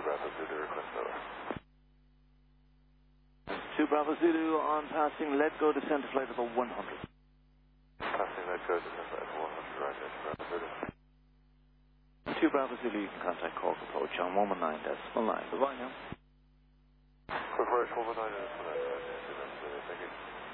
Bravo Zulu, request over. 2 Bravo Zulu on passing, let go, descend to flight level 100. Passing, let go, descend to flight level 100, right, that's Bravo Zulu. 2 Bravo Zulu, you can contact Cork approach on 119.9. Goodbye now. Approach 119.9, right, thank you.